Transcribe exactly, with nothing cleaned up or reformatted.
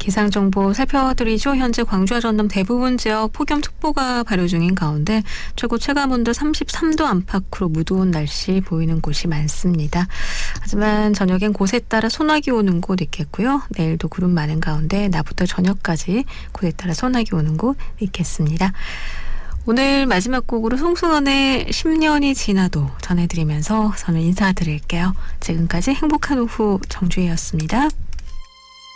기상정보 살펴드리죠. 현재 광주와 전남 대부분 지역 폭염특보가 발효 중인 가운데 최고 체감온도 삼십삼 도 안팎으로 무더운 날씨 보이는 곳이 많습니다. 하지만 저녁엔 곳에 따라 소나기 오는 곳 있겠고요. 내일도 구름 많은 가운데 낮부터 저녁까지 곳에 따라 소나기 오는 곳 있겠습니다. 오늘 마지막 곡으로 송승헌의 십 년이 지나도 전해드리면서 저는 인사드릴게요. 지금까지 행복한 오후 정주혜였습니다.